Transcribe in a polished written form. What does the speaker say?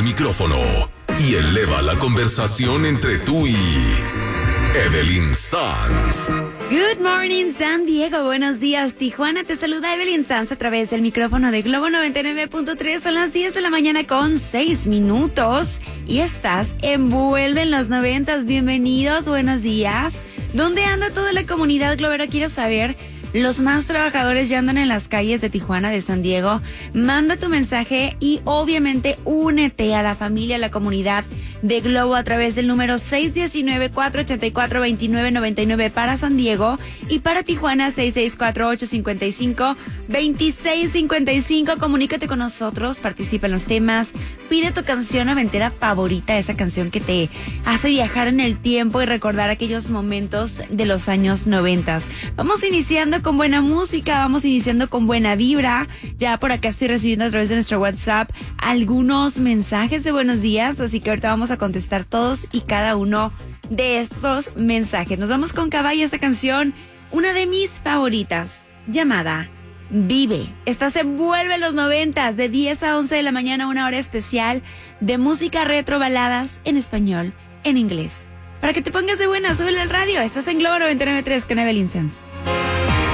el micrófono y eleva la conversación entre tú y Evelyn Sanz. Good morning, San Diego. Buenos días, Tijuana. Te saluda Evelyn Sanz a través del micrófono de Globo 99.3. Son las 10 de la mañana con 6 minutos. Y estás envuelve en los 90s. Bienvenidos, buenos días. ¿Dónde anda toda la comunidad globera? Quiero saber. Los más trabajadores ya andan en las calles de Tijuana, de San Diego. Manda tu mensaje y obviamente únete a la familia, a la comunidad de Globo a través del número 619-484-2999 para San Diego y para Tijuana 664-855-2655. Comunícate con nosotros, participa en los temas, pide tu canción noventera favorita, esa canción que te hace viajar en el tiempo y recordar aquellos momentos de los años 90. Vamos iniciando con buena música, vamos iniciando con buena vibra. Ya por acá estoy recibiendo a través de nuestro WhatsApp algunos mensajes de buenos días, así que ahorita vamos a contestar todos y cada uno de estos mensajes. Nos vamos con Caballo, esta canción, una de mis favoritas, llamada Vive. Esta se envuelve en los 90s, de 10 a 11 de la mañana, una hora especial de música retro, baladas en español, en inglés. Para que te pongas de buena, súbele al radio. Estás en Globo 99.3 con Evelyn Sanz.